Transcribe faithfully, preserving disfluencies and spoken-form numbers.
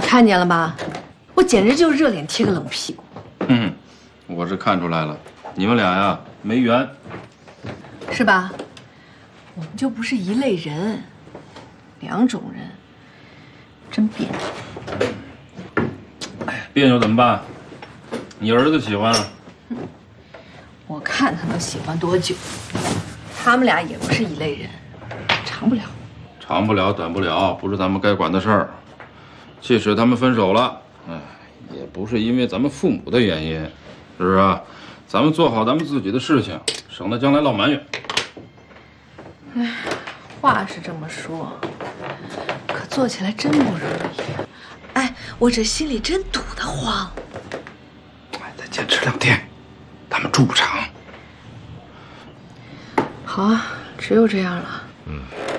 看见了吧？我简直就是热脸贴个冷屁股。 嗯，我是看出来了，你们俩呀没缘， 是吧？我们就不是一类人，两种人，真别扭。 哎，别扭怎么办？你儿子喜欢啊？ 我看他能喜欢多久？他们俩也不是一类人，长不了。 长不了，短不了，不是咱们该管的事儿。即使他们分手了，哎，也不是因为咱们父母的原因，是不是啊？咱们做好咱们自己的事情，省得将来落埋怨。 哎，话是这么说，可做起来真不容易。哎，我这心里真堵得慌。 哎，再坚持两天，他们住不长。 好啊，只有这样了。